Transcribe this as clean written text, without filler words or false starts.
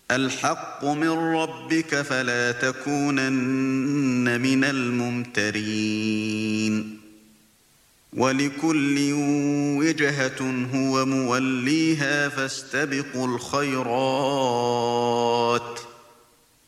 الحق من ربك فلا تكونن من الممترين ولكل وجهة هو موليها فاستبقوا الخيرات